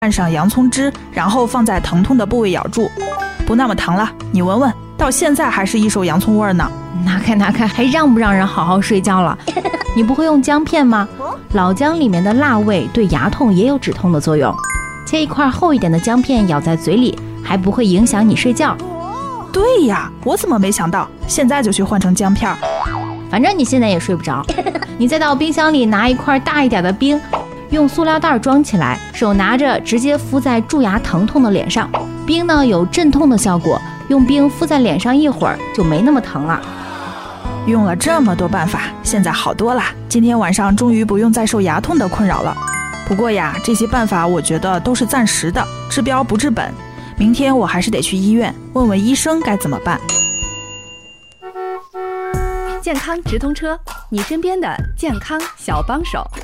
拌上洋葱汁，然后放在疼痛的部位咬住，不那么疼了。你闻闻，到现在还是一手洋葱味呢。 拿开，还让不让人好好睡觉了？你不会用姜片吗？老姜里面的辣味对牙痛也有止痛的作用。切一块厚一点的姜片咬在嘴里，还不会影响你睡觉。 对呀，我怎么没想到？现在就去换成姜片。 反正你现在也睡不着，你再到冰箱里拿一块大一点的冰，用塑料袋装起来，手拿着直接敷在蛀牙疼痛的脸上。冰呢有镇痛的效果，用冰敷在脸上一会儿就没那么疼了。 用了这么多办法，现在好多了。今天晚上终于不用再受牙痛的困扰了。不过呀，这些办法我觉得都是暂时的，治标不治本。明天我还是得去医院问问医生该怎么办。 健康直通车，你身边的健康小帮手。